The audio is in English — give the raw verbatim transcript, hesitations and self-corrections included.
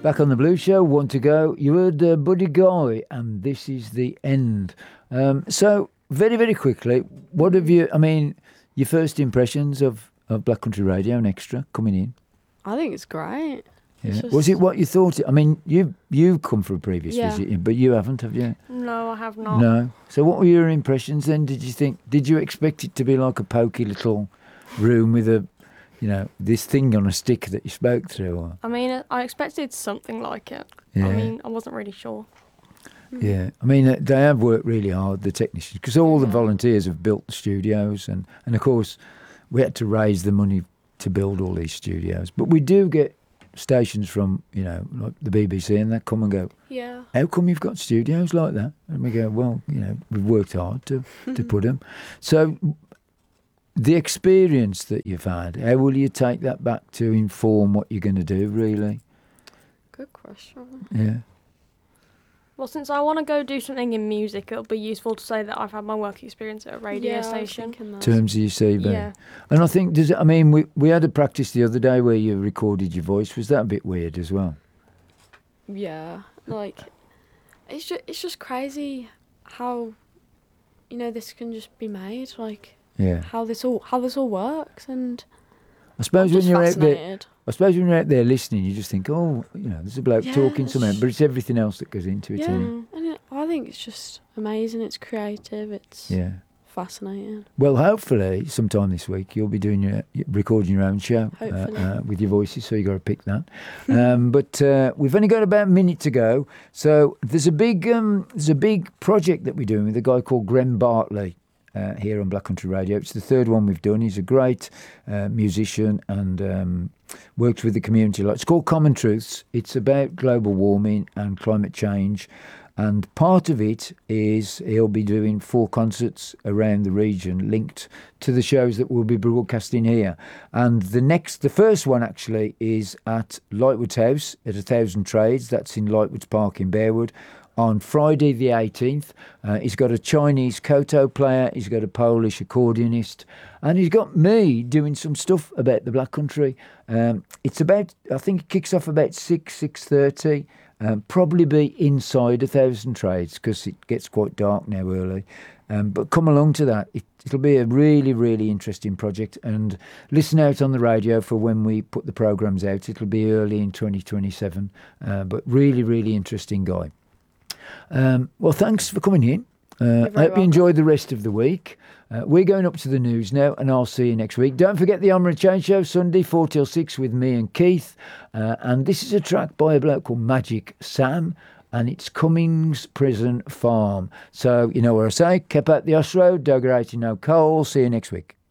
Back on the Blue Show, one to go. You heard uh, Buddy Guy, and this is the end. Um, so, very, very quickly, what have you, I mean, your first impressions of, of Black Country Radio and Extra coming in? I think it's great. Yeah. It's just... Was it what you thought? I mean, you you've come for a previous yeah. visit, but you haven't, have you? No, I have not. No. So, what were your impressions then? Did you think, did you expect it to be like a pokey little room with a, you know, this thing on a stick that you spoke through? Or? I mean, I expected something like it. Yeah. I mean, I wasn't really sure. Yeah, I mean, uh, they have worked really hard, the technicians, because all the volunteers have built the studios, and, and of course, we had to raise the money to build all these studios. But we do get stations from, you know, like the B B C, and they come and go, Yeah. how come you've got studios like that? And we go, well, you know, we've worked hard to, to put them. So the experience that you've had, how will you take that back to inform what you're going to do, really? Good question. Yeah. Well, since I want to go do something in music, it'll be useful to say that I've had my work experience at a radio yeah, I was station. thinking that. In terms of your C V. Yeah. And I think, does it, I mean, we, we had a practice the other day where you recorded your voice. Was that a bit weird as well? Yeah, like it's just it's just crazy how, you know, this can just be made. Like Yeah. how this all how this all works, and I suppose I'm when just you're out there, fascinated. I suppose when you're out there listening, you just think, oh, you know, there's a bloke Yeah, talking it's something, just- but it's everything else that goes into it, Yeah, isn't it? and it, I think it's just amazing. It's creative. It's Yeah. fascinating. Well, hopefully, sometime this week you'll be doing your recording your own show uh, Hopefully. uh, with your voices. So you got to pick that. um, but uh, we've only got about a minute to go. So there's a big um, there's a big project that we're doing with a guy called Graham Bartley. Uh, here on Black Country Radio. It's the third one we've done. He's a great uh, musician and um, works with the community a lot. It's called Common Truths. It's about global warming and climate change. And part of it is he'll be doing four concerts around the region linked to the shows that we'll be broadcasting here. And the next, the first one actually is at Lightwood's House at A Thousand Trades. That's in Lightwood's Park in Bearwood. On Friday the eighteenth, uh, he's got a Chinese koto player, he's got a Polish accordionist, and he's got me doing some stuff about the Black Country. Um, it's about, I think it kicks off about six, six thirty, um, probably be inside A Thousand Trades because it gets quite dark now early. Um, but come along to that. It, it'll be a really, really interesting project, and listen out on the radio for when we put the programmes out. It'll be early in twenty twenty-seven, uh, but really, really interesting guy. Um, well, thanks for coming in. Uh, I hope welcome. you enjoyed the rest of the week. Uh, we're going up to the news now, and I'll see you next week. Don't forget the Honour and Change Show, Sunday, four till six with me and Keith. Uh, and this is a track by a bloke called Magic Sam, and it's Cummings Prison Farm. So, you know where I say, keep out the Oss Road, Dogarati no coal. See you next week.